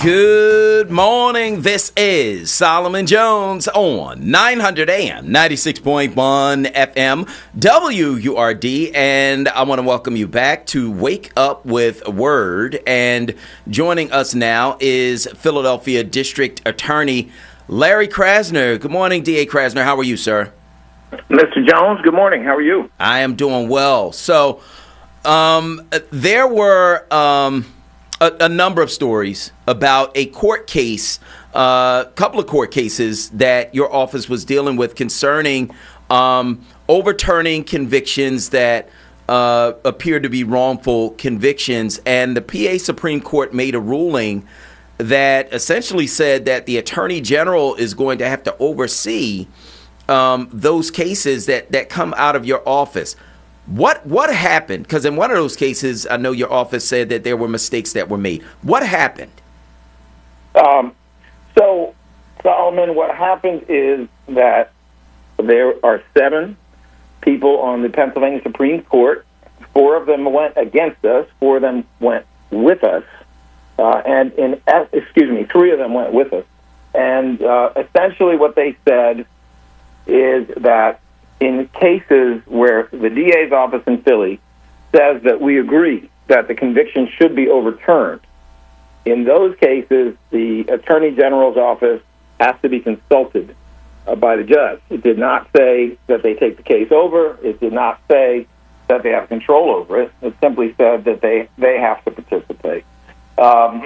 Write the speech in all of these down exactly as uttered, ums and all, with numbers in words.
Good morning. This is Solomon Jones on nine hundred A M, ninety-six point one F M, W U R D. And I want to welcome you back to Wake Up with Word. And joining us now is Philadelphia District Attorney Larry Krasner. Good morning, D A Krasner. How are you, sir? Mister Jones, good morning. How are you? I am doing well. So um, there were... Um, A, a number of stories about a court case, a uh, couple of court cases that your office was dealing with concerning um, overturning convictions that uh, appeared to be wrongful convictions. And the P A Supreme Court made a ruling that essentially said that the Attorney General is going to have to oversee um, those cases that, that come out of your office. What what happened? Because in one of those cases, I know your office said that there were mistakes that were made. What happened? Um, so, Solomon, what happened is that there are seven people on the Pennsylvania Supreme Court. Four of them went against us. Four of them went with us. Uh, and in excuse me, three of them went with us. And uh, essentially what they said is that in cases where the D A's office in Philly says that we agree that the conviction should be overturned, in those cases, the Attorney General's office has to be consulted uh, by the judge. It did not say that they take the case over. It did not say that they have control over it. It simply said that they, they have to participate. Um,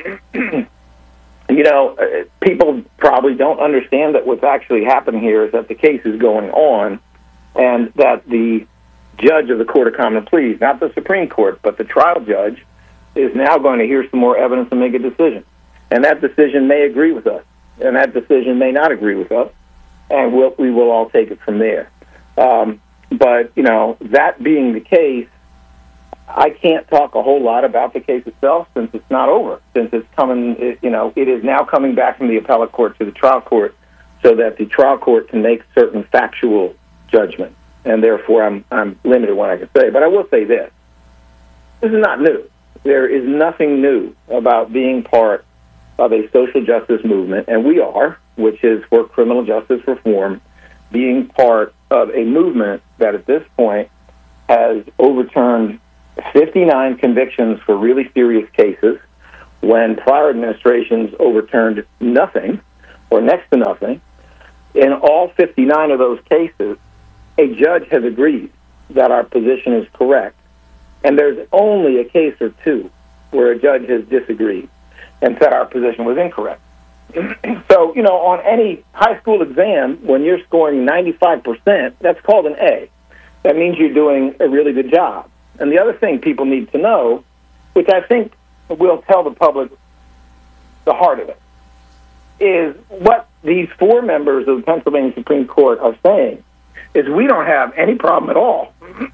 you know, people probably don't understand that what's actually happening here is that the case is going on, and that the judge of the Court of Common Pleas, not the Supreme Court, but the trial judge, is now going to hear some more evidence and make a decision. And that decision may agree with us, and that decision may not agree with us, and we'll, we will all take it from there. Um, but, you know, that being the case, I can't talk a whole lot about the case itself since it's not over, since it's coming, it, you know, it is now coming back from the appellate court to the trial court so that the trial court can make certain factual judgment, and therefore I'm I'm limited in what I can say. But I will say this. This is not new. There is nothing new about being part of a social justice movement, and we are, which is for criminal justice reform, being part of a movement that at this point has overturned fifty-nine convictions for really serious cases when prior administrations overturned nothing or next to nothing. In all fifty-nine of those cases, a judge has agreed that our position is correct, and there's only a case or two where a judge has disagreed and said our position was incorrect. So, you know, on any high school exam, when you're scoring ninety-five percent, that's called an A. That means you're doing a really good job. And the other thing people need to know, which I think will tell the public the heart of it, is what these four members of the Pennsylvania Supreme Court are saying is we don't have any problem at all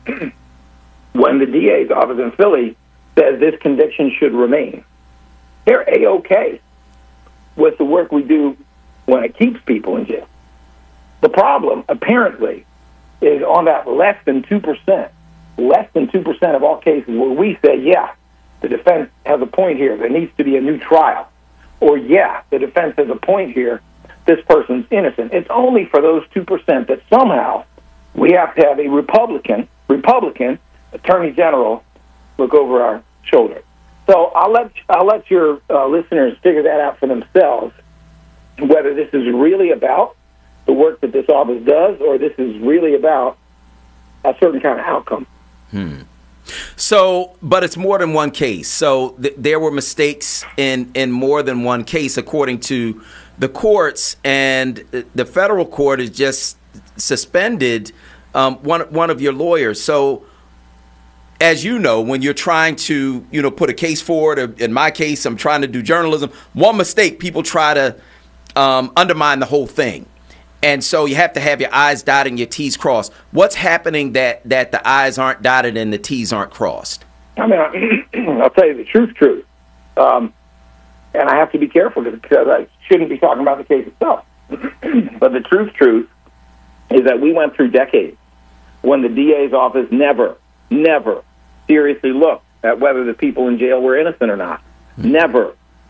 when the D A's office in Philly says this conviction should remain. They're A-OK with the work we do when it keeps people in jail. The problem, apparently, is on that less than two percent. Less than two percent of all cases where we say, yeah, the defense has a point here. There needs to be a new trial. Or, yeah, the defense has a point here. This person's innocent. It's only for those two percent that somehow we have to have a Republican, Republican Attorney General look over our shoulder. So I'll let I'll let your uh, listeners figure that out for themselves, whether this is really about the work that this office does or this is really about a certain kind of outcome. Hmm. So, but it's more than one case. So th- there were mistakes in, in more than one case, according to the courts, and the federal court has just suspended um, one one of your lawyers. So, as you know, when you're trying to, you know, put a case forward, or in my case, I'm trying to do journalism, one mistake, people try to um, undermine the whole thing. And so you have to have your I's dotted and your T's crossed. What's happening that, that the I's aren't dotted and the T's aren't crossed? I mean, I, I'll tell you the truth, truth. Um, and I have to be careful because I shouldn't be talking about the case itself. But the truth, truth is that we went through decades when the D A's office never, never seriously looked at whether the people in jail were innocent or not. Mm-hmm. Never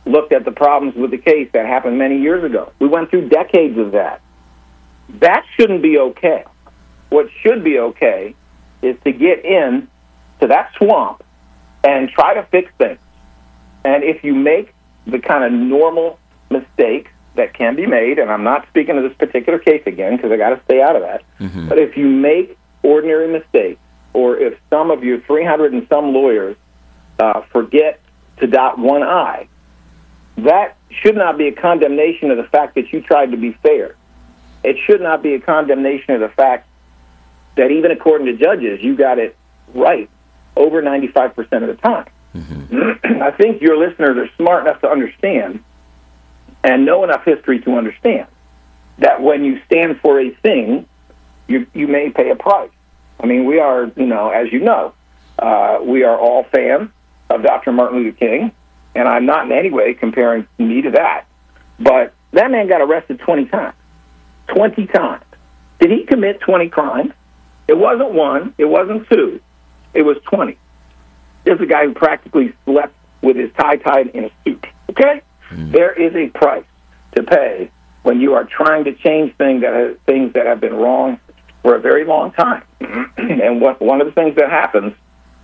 looked at the problems with the case that happened many years ago. We went through decades of that. That shouldn't be okay. What should be okay is to get in to that swamp and try to fix things. And if you make the kind of normal mistakes that can be made, and I'm not speaking of this particular case again because I got to stay out of that, mm-hmm. but if you make ordinary mistakes, or if some of your three hundred and some lawyers uh, forget to dot one I, that should not be a condemnation of the fact that you tried to be fair. It should not be a condemnation of the fact that even according to judges, you got it right over ninety-five percent of the time. Mm-hmm. I think your listeners are smart enough to understand and know enough history to understand that when you stand for a thing, you you may pay a price. I mean, we are, you know, as you know, uh, we are all fans of Doctor Martin Luther King, and I'm not in any way comparing me to that. But that man got arrested twenty times. twenty times. Did he commit twenty crimes? It wasn't one. It wasn't two. It was twenty. There's a guy who practically slept with his tie tied in a suit. Okay? Mm. There is a price to pay when you are trying to change things that have, things that have been wrong for a very long time. And what, one of the things that happens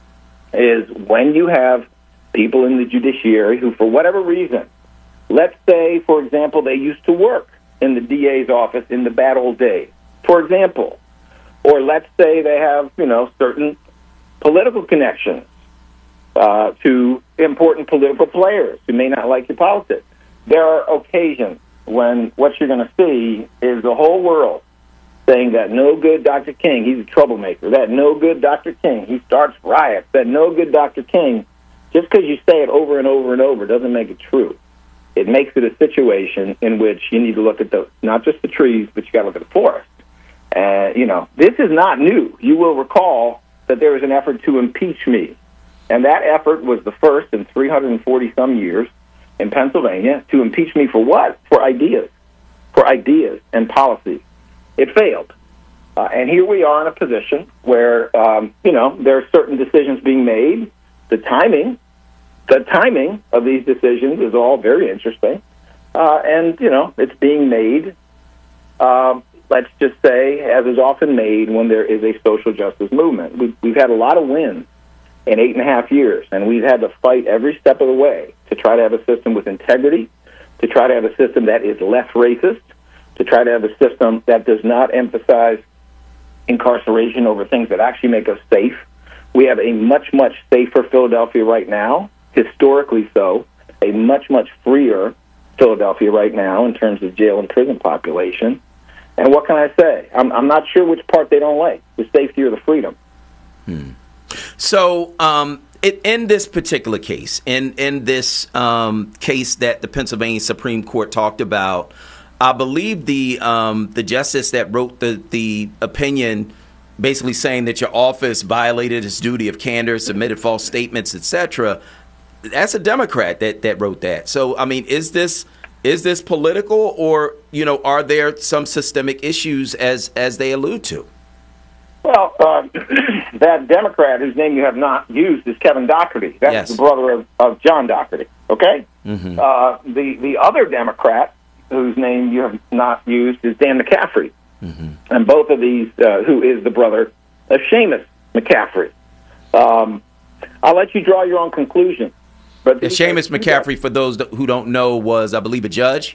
is when you have people in the judiciary who, for whatever reason, let's say, for example, they used to work in the D A's office in the bad old days, for example, or let's say they have, you know, certain political connections uh, to important political players who may not like your politics. There are occasions when what you're going to see is the whole world saying that no good Doctor King, he's a troublemaker, that no good Doctor King, he starts riots, that no good Doctor King, just because you say it over and over and over doesn't make it true. It makes it a situation in which you need to look at the not just the trees, but you got to look at the forest. And, uh, you know, this is not new. You will recall that there was an effort to impeach me. And that effort was the first in three hundred forty some years in Pennsylvania to impeach me for what? For ideas. For ideas and policy. It failed. Uh, and here we are in a position where, um, you know, there are certain decisions being made. The timing, the timing of these decisions is all very interesting. Uh, and, you know, it's being made, um, let's just say, as is often made when there is a social justice movement. We've, we've had a lot of wins in eight and a half years, and we've had to fight every step of the way to try to have a system with integrity, to try to have a system that is less racist, to try to have a system that does not emphasize incarceration over things that actually make us safe. We have a much, much safer Philadelphia right now, historically so, a much, much freer Philadelphia right now in terms of jail and prison population. And what can I say? I'm, I'm not sure which part they don't like, the safety or the freedom. Hmm. So um, it, in this particular case, in, in this um, case that the Pennsylvania Supreme Court talked about, I believe the um, the justice that wrote the, the opinion basically saying that your office violated its duty of candor, submitted false statements, et cetera, that's a Democrat that, that wrote that. So, I mean, is this is this political, or, you know, are there some systemic issues as as they allude to? Well, uh, that Democrat whose name you have not used is Kevin Dougherty. That's yes. the brother of, of John Dougherty, okay? Mm-hmm. Uh, the, the other Democrat whose name you have not used is Dan McCaffrey. Mm-hmm. And both of these, uh, who is the brother of Seamus McCaffrey. Um, I'll let you draw your own conclusion. But yeah, Seamus McCaffrey, for those who don't know, was, I believe, a judge?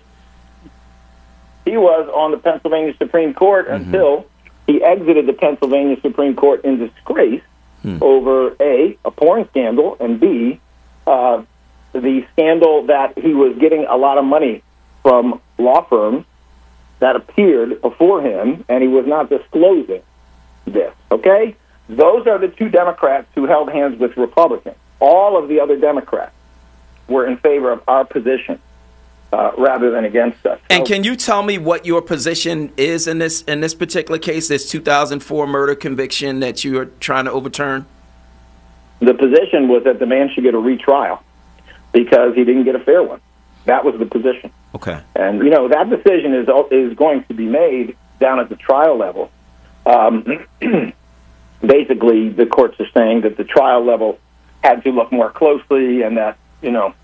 He was on the Pennsylvania Supreme Court mm-hmm. until he exited the Pennsylvania Supreme Court in disgrace hmm. over, A, a porn scandal, and B, uh, the scandal that he was getting a lot of money from law firms that appeared before him, and he was not disclosing this, okay? Those are the two Democrats who held hands with Republicans. All of the other Democrats were in favor of our position uh, rather than against us. And so, can you tell me what your position is in this in this particular case, this two thousand four murder conviction that you are trying to overturn? The position was that the man should get a retrial because he didn't get a fair one. That was the position. Okay. And, you know, that decision is is going to be made down at the trial level. Um, basically, the courts are saying that the trial level had to look more closely and that, you know,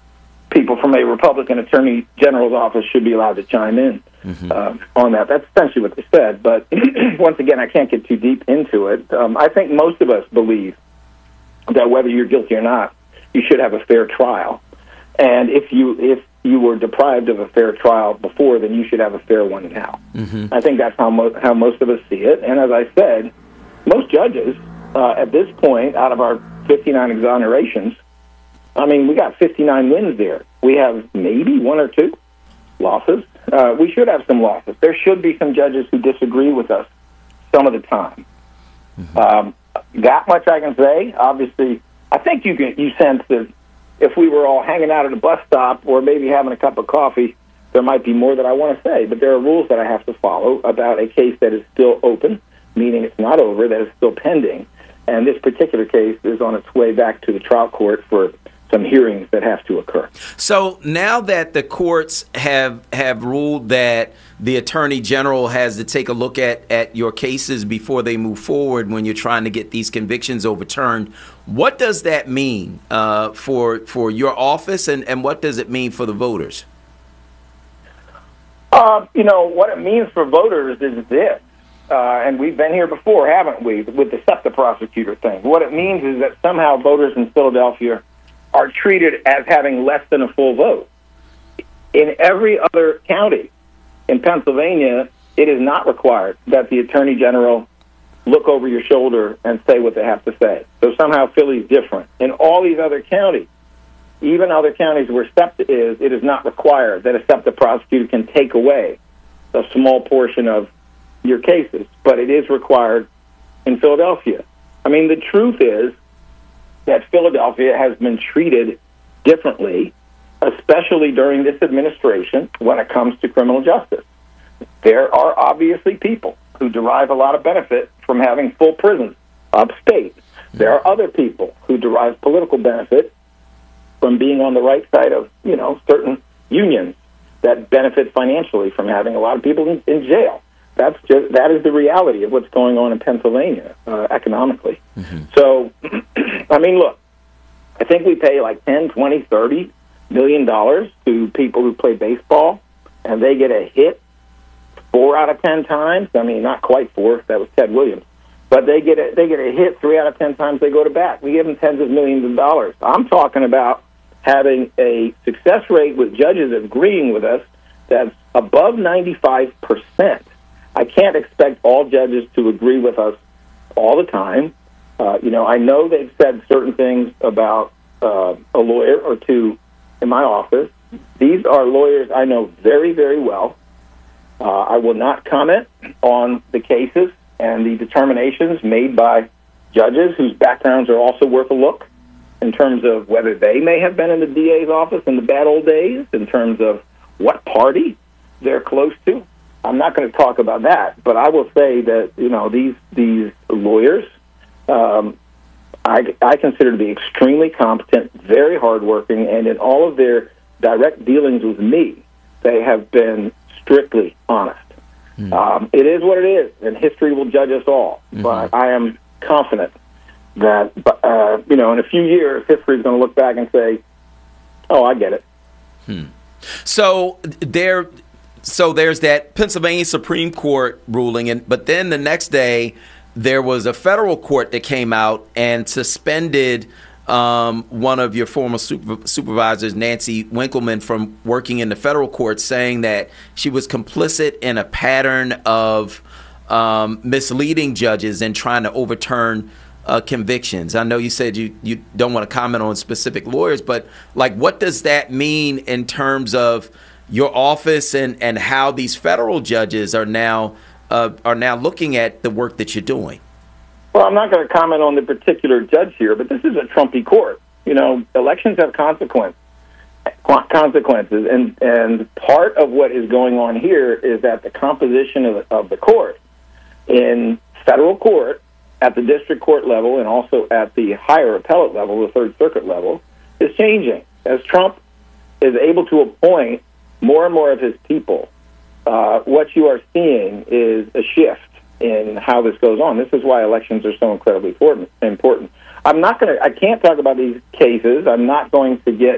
people from a Republican Attorney General's office should be allowed to chime in mm-hmm. uh, on that. That's essentially what they said. But once again, I can't get too deep into it. Um, I think most of us believe that whether you're guilty or not, you should have a fair trial. And if you if you were deprived of a fair trial before, then you should have a fair one now. Mm-hmm. I think that's how, mo- how most of us see it. And as I said, most judges uh, at this point, out of our fifty-nine exonerations, I mean, we got fifty-nine wins there. We have maybe one or two losses. Uh, we should have some losses. There should be some judges who disagree with us some of the time. Mm-hmm. Um, that much I can say. Obviously, I think you can, you sense that if we were all hanging out at a bus stop or maybe having a cup of coffee, there might be more that I want to say. But there are rules that I have to follow about a case that is still open, meaning it's not over, that is still pending. And this particular case is on its way back to the trial court for some hearings that have to occur. So now that the courts have have ruled that the Attorney General has to take a look at, at your cases before they move forward when you're trying to get these convictions overturned, what does that mean uh, for for your office, and, and what does it mean for the voters? Uh, you know, what it means for voters is this, uh, and we've been here before, haven't we, with the SEPTA prosecutor thing. What it means is that somehow voters in Philadelphia are treated as having less than a full vote. In every other county in Pennsylvania, it is not required that the Attorney General look over your shoulder and say what they have to say. So somehow Philly's different. In all these other counties, even other counties where SEPTA is, it is not required that a SEPTA prosecutor can take away a small portion of your cases, but it is required in Philadelphia. I mean, the truth is that Philadelphia has been treated differently, especially during this administration when it comes to criminal justice. There are obviously people who derive a lot of benefit from having full prisons upstate. There are other people who derive political benefit from being on the right side of, you know, certain unions that benefit financially from having a lot of people in, in jail. That's just, that is the reality of what's going on in Pennsylvania uh, economically. Mm-hmm. So, I mean, look, I think we pay like ten, twenty, thirty million dollars to people who play baseball, and they get a hit four out of ten times. I mean, not quite four. That was Ted Williams. But they get a, they get a hit three out of ten times they go to bat. We give them tens of millions of dollars. I'm talking about having a success rate with judges agreeing with us that's above ninety-five percent. I can't expect all judges to agree with us all the time. Uh, you know, I know they've said certain things about uh, a lawyer or two in my office. These are lawyers I know very, very well. Uh, I will not comment on the cases and the determinations made by judges whose backgrounds are also worth a look in terms of whether they may have been in the D A's office in the bad old days, in terms of what party they're close to. I'm not going to talk about that, but I will say that, you know, these these lawyers, um, I, I consider to be extremely competent, very hardworking, and in all of their direct dealings with me, they have been strictly honest. Mm. Um, it is what it is, and history will judge us all. Mm-hmm. But I am confident that, uh, you know, in a few years, history is going to look back and say, oh, I get it. Hmm. So there... So there's that Pennsylvania Supreme Court ruling, and but then the next day there was a federal court that came out and suspended um, one of your former super, supervisors, Nancy Winkleman, from working in the federal court, saying that she was complicit in a pattern of um, misleading judges and trying to overturn uh, convictions. I know you said you, you don't want to comment on specific lawyers, but like, what does that mean in terms of your office and, and how these federal judges are now uh, are now looking at the work that you're doing? Well, I'm not going to comment on the particular judge here, but this is a Trumpy court. You know, elections have consequence, consequences, and and part of what is going on here is that the composition of the, of the court in federal court, at the district court level, and also at the higher appellate level, the Third Circuit level, is changing. As Trump is able to appoint more and more of his people, uh, what you are seeing is a shift in how this goes on. This is why elections are so incredibly important. I'm not going to, I can't talk about these cases. I'm not going to get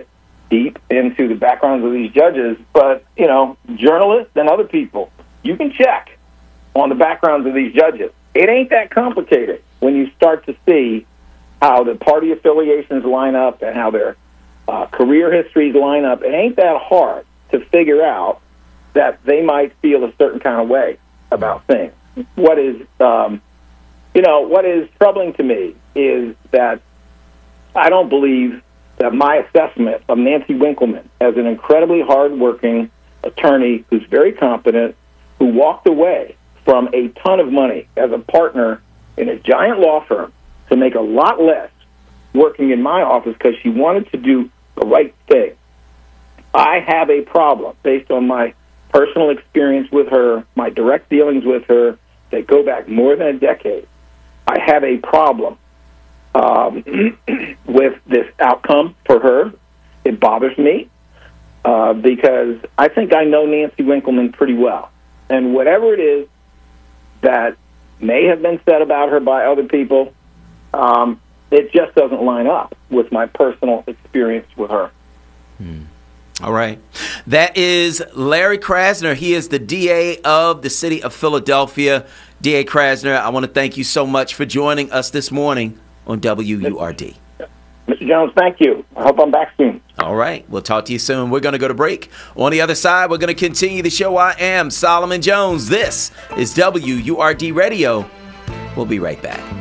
deep into the backgrounds of these judges, but, you know, journalists and other people, you can check on the backgrounds of these judges. It ain't that complicated when you start to see how the party affiliations line up and how their uh, career histories line up. It ain't that hard to figure out that they might feel a certain kind of way about things. What is, um, you know, what is troubling to me is that I don't believe that my assessment of Nancy Winkleman as an incredibly hardworking attorney who's very competent, who walked away from a ton of money as a partner in a giant law firm to make a lot less working in my office because she wanted to do the right thing. I have a problem based on my personal experience with her, my direct dealings with her that go back more than a decade. I have a problem um, with this outcome for her. It bothers me uh, because I think I know Nancy Winkleman pretty well. And whatever it is that may have been said about her by other people, um, it just doesn't line up with my personal experience with her. Hmm. All right. That is Larry Krasner. He is the D A of the city of Philadelphia. D A Krasner, I want to thank you so much for joining us this morning on W U R D. Mister Jones, thank you. I hope I'm back soon. All right. We'll talk to you soon. We're going to go to break. On the other side, we're going to continue the show. I am Solomon Jones. This is W U R D Radio. We'll be right back.